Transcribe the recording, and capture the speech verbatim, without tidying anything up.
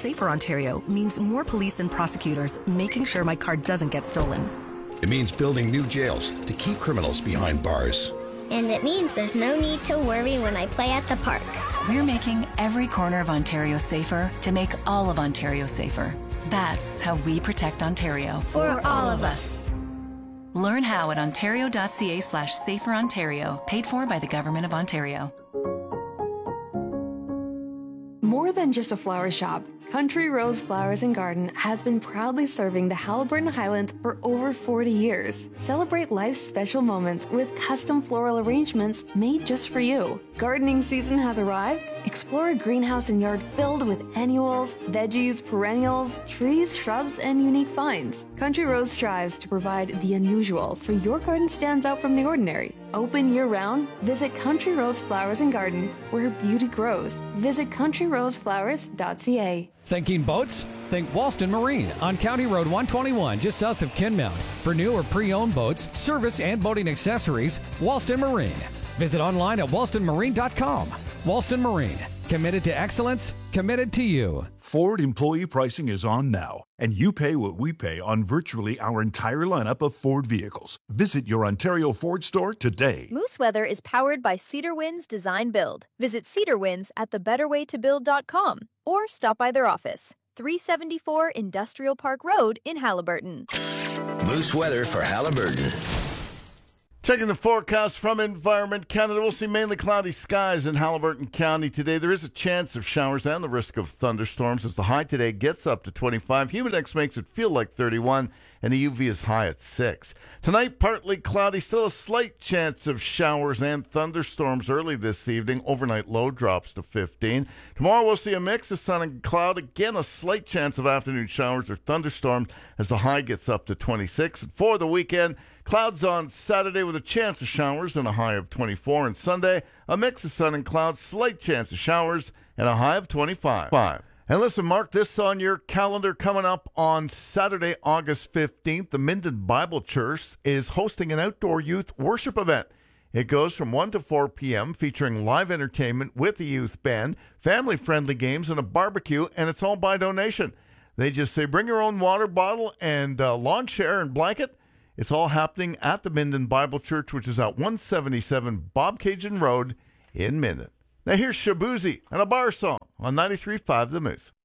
Safer Ontario means more police and prosecutors making sure my car doesn't get stolen. It means building new jails to keep criminals behind bars. And it means there's no need to worry when I play at the park. We're making every corner of Ontario safer to make all of Ontario safer. That's how we protect Ontario. For all of us. Learn how at ontario.ca slash safer Ontario, paid for by the Government of Ontario. More than just a flower shop, Country Rose Flowers and Garden has been proudly serving the Haliburton Highlands for over forty years. Celebrate life's special moments with custom floral arrangements made just for you. Gardening season has arrived. Explore a greenhouse and yard filled with annuals, veggies, perennials, trees, shrubs, and unique finds. Country Rose strives to provide the unusual so your garden stands out from the ordinary. Open year-round, visit Country Rose Flowers and Garden, where beauty grows. Visit country rose flowers dot c a. Thinking boats? Think Walston Marine on County Road one twenty-one, just south of Kinmount. For new or pre-owned boats, service, and boating accessories, Walston Marine. Visit online at walston marine dot com. Walston Marine, committed to excellence, committed to you. Ford employee pricing is on now, and you pay what we pay on virtually our entire lineup of Ford vehicles. Visit your Ontario Ford store today. Moose Weather is powered by Cedar Winds Design Build. Visit Cedar Winds at the better way to build dot com or stop by their office, three seventy-four Industrial Park Road in Haliburton. Moose Weather for Haliburton. Checking the forecast from Environment Canada, we'll see mainly cloudy skies in Haliburton County today. There is a chance of showers and the risk of thunderstorms as the high today gets up to twenty-five. Humidex makes it feel like thirty-one, and the U V is high at six. Tonight, partly cloudy, still a slight chance of showers and thunderstorms early this evening. Overnight low drops to fifteen. Tomorrow, we'll see a mix of sun and cloud. Again, a slight chance of afternoon showers or thunderstorms as the high gets up to twenty-six. And for the weekend, clouds on Saturday with a chance of showers and a high of twenty-four. And Sunday, a mix of sun and clouds, slight chance of showers and a high of twenty-five. And listen, mark this on your calendar. Coming up on Saturday, August fifteenth, the Minden Bible Church is hosting an outdoor youth worship event. It goes from one to four p.m., featuring live entertainment with the youth band, family-friendly games, and a barbecue, and it's all by donation. They just say bring your own water bottle and uh, lawn chair and blanket. It's all happening at the Minden Bible Church, which is at one seventy-seven Bobcaygeon Road in Minden. Now here's Shabuzi and a bar song on ninety-three point five The Moose.